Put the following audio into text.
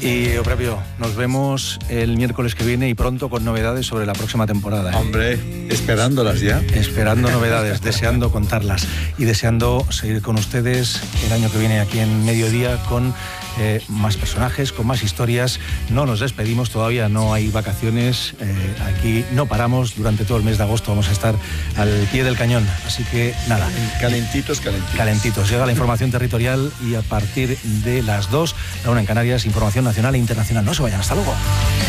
Y Eupropio, nos vemos el miércoles que viene y pronto con novedades sobre la próxima temporada, ¿eh? Hombre, esperándolas ya. Esperando novedades, deseando contarlas y deseando seguir con ustedes el año que viene aquí en Mediodía con más personajes, con más historias. No nos despedimos todavía, no hay vacaciones, aquí no paramos, durante todo el mes de agosto vamos a estar al pie del cañón, así que nada. Calentitos. Calentitos. Llega la información territorial y a partir de las 2, la 1 en Canarias, información nacional e internacional. No se vayan, hasta luego.